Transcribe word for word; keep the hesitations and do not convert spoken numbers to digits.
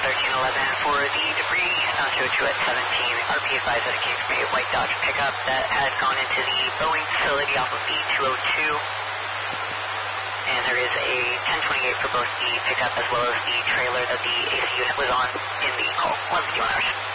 thirteen eleven for the debris, Sound two oh two at seventeen, R P advised that it came from a white Dodge pickup that had gone into the Boeing facility off of the two oh two. And there is a ten twenty-eight for both the pickup as well as the trailer that the A C unit was on in the call. one fifty-one hours.